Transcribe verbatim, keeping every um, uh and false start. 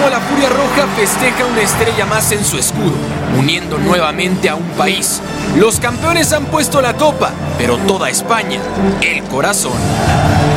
último, la Furia Roja festeja una estrella más en su escudo, uniendo nuevamente a un país. Los campeones han puesto la copa, pero toda España, el corazón.